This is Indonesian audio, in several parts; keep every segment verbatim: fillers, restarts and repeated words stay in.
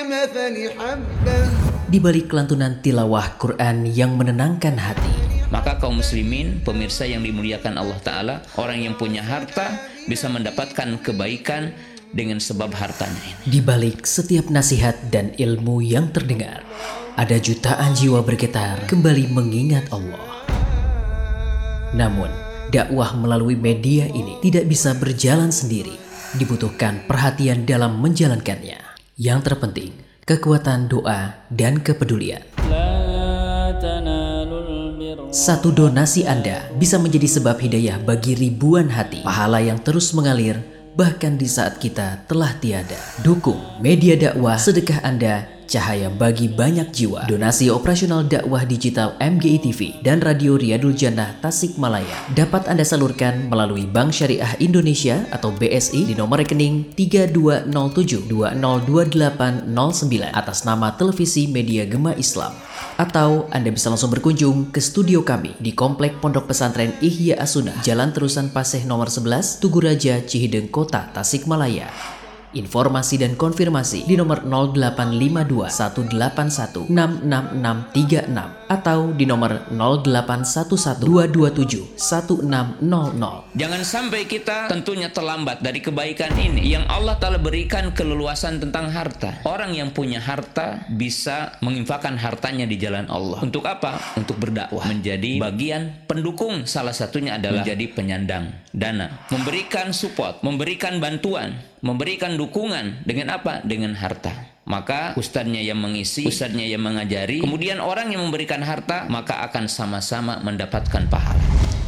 كمثل حبة. Di balik kelantunan tilawah Quran yang menenangkan hati, maka kaum muslimin, pemirsa yang dimuliakan Allah Ta'ala, orang yang punya harta bisa mendapatkan kebaikan dengan sebab hartanya ini. Di balik setiap nasihat dan ilmu yang terdengar, ada jutaan jiwa bergetar kembali mengingat Allah. Namun, dakwah melalui media ini tidak bisa berjalan sendiri. Dibutuhkan perhatian dalam menjalankannya. Yang terpenting, kekuatan doa dan kepedulian. Satu donasi Anda bisa menjadi sebab hidayah bagi ribuan hati. Pahala yang terus mengalir bahkan di saat kita telah tiada. Dukung media dakwah, sedekah Anda, cahaya bagi banyak jiwa. Donasi operasional dakwah digital M G I T V dan Radio Riyadul Jannah Tasikmalaya dapat Anda salurkan melalui Bank Syariah Indonesia atau B S I di nomor rekening tiga dua nol tujuh dua nol dua delapan nol sembilan atas nama Televisi Media Gema Islam. Atau Anda bisa langsung berkunjung ke studio kami di Komplek Pondok Pesantren Ihya As-Sunnah, Jalan Terusan Paseh nomor sebelas, Tugu Raja, Cihideng Kota, Tasikmalaya. Informasi dan konfirmasi di nomor nol delapan lima dua satu delapan satu enam enam enam tiga enam atau di nomor nol delapan satu satu dua dua tujuh satu enam nol nol. Jangan sampai kita tentunya terlambat dari kebaikan ini yang Allah Ta'ala berikan keleluasan tentang harta. Orang yang punya harta bisa menginfakkan hartanya di jalan Allah. Untuk apa? Untuk berdakwah. Menjadi bagian pendukung, salah satunya adalah menjadi penyandang dana. Memberikan support, memberikan bantuan, memberikan dukungan dengan apa? Dengan harta. Maka ustadznya yang mengisi, ustadznya yang mengajari, kemudian orang yang memberikan harta, maka akan sama-sama mendapatkan pahala.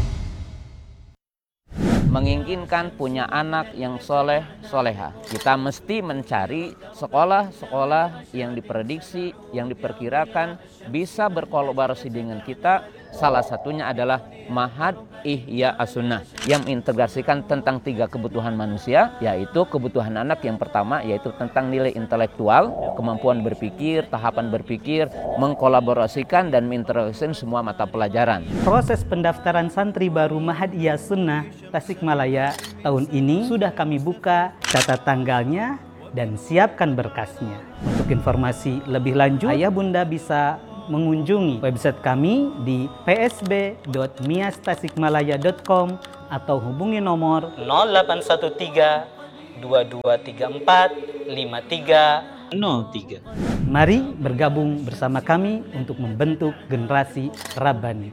Menginginkan punya anak yang soleh, soleha, kita mesti mencari sekolah-sekolah yang diprediksi, yang diperkirakan bisa berkolaborasi dengan kita. Salah satunya adalah Ma'had Ihya As-Sunnah yang mengintegrasikan tentang tiga kebutuhan manusia, yaitu kebutuhan anak yang pertama yaitu tentang nilai intelektual, kemampuan berpikir, tahapan berpikir, mengkolaborasikan dan mengintegrasikan semua mata pelajaran. Proses pendaftaran santri baru Ma'had Ihya As-Sunnah Tasikmalaya tahun ini sudah kami buka, catat tanggalnya dan siapkan berkasnya. Untuk informasi lebih lanjut, ayah bunda bisa mengunjungi website kami di p s b dot mias tasikmalaya dot com atau hubungi nomor nol delapan satu tiga dua dua tiga empat lima tiga nol tiga. Mari bergabung bersama kami untuk membentuk generasi Rabbani.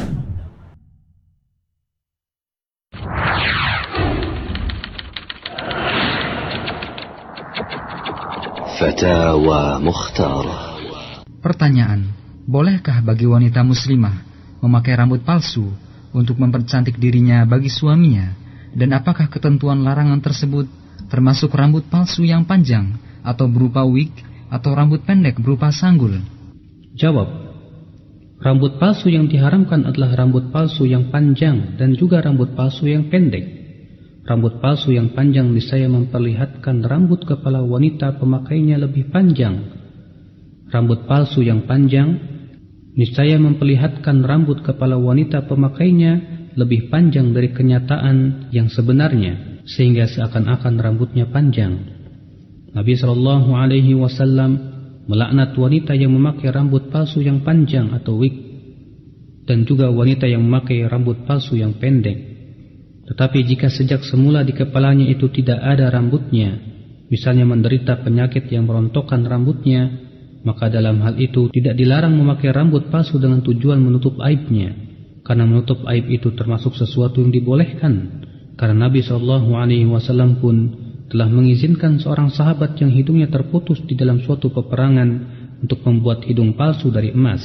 Fatawa Mukhtarah. Pertanyaan, bolehkah bagi wanita muslimah memakai rambut palsu untuk mempercantik dirinya bagi suaminya? Dan apakah ketentuan larangan tersebut termasuk rambut palsu yang panjang atau berupa wig atau rambut pendek berupa sanggul? Jawab, rambut palsu yang diharamkan adalah rambut palsu yang panjang dan juga rambut palsu yang pendek. Rambut palsu yang panjang niscaya memperlihatkan rambut kepala wanita pemakainya lebih panjang. Rambut palsu yang panjang niscaya memperlihatkan rambut kepala wanita pemakainya lebih panjang dari kenyataan yang sebenarnya, sehingga seakan-akan rambutnya panjang. Nabi Shallallahu Alaihi Wasallam melaknat wanita yang memakai rambut palsu yang panjang atau wig, dan juga wanita yang memakai rambut palsu yang pendek. Tetapi jika sejak semula di kepalanya itu tidak ada rambutnya, misalnya menderita penyakit yang merontokkan rambutnya, maka dalam hal itu tidak dilarang memakai rambut palsu dengan tujuan menutup aibnya, karena menutup aib itu termasuk sesuatu yang dibolehkan. Karena Nabi shallallahu alaihi wasallam pun telah mengizinkan seorang sahabat yang hidungnya terputus di dalam suatu peperangan untuk membuat hidung palsu dari emas.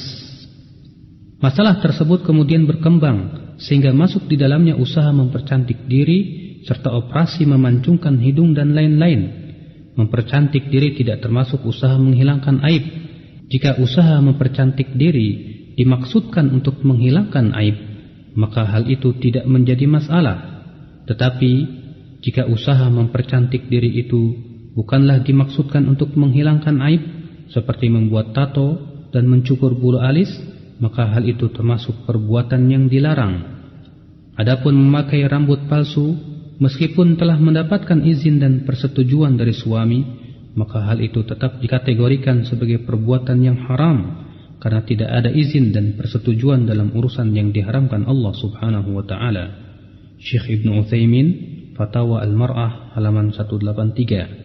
Masalah tersebut kemudian berkembang sehingga masuk di dalamnya usaha mempercantik diri serta operasi memancungkan hidung dan lain-lain. Mempercantik diri tidak termasuk usaha menghilangkan aib. Jika usaha mempercantik diri dimaksudkan untuk menghilangkan aib, maka hal itu tidak menjadi masalah. Tetapi jika usaha mempercantik diri itu bukanlah dimaksudkan untuk menghilangkan aib, seperti membuat tato dan mencukur bulu alis, maka hal itu termasuk perbuatan yang dilarang. Adapun memakai rambut palsu, meskipun telah mendapatkan izin dan persetujuan dari suami, maka hal itu tetap dikategorikan sebagai perbuatan yang haram karena tidak ada izin dan persetujuan dalam urusan yang diharamkan Allah Subhanahu wa taala. Syekh Ibnu Utsaimin, Fatawa Al-Mar'ah halaman seratus delapan puluh tiga.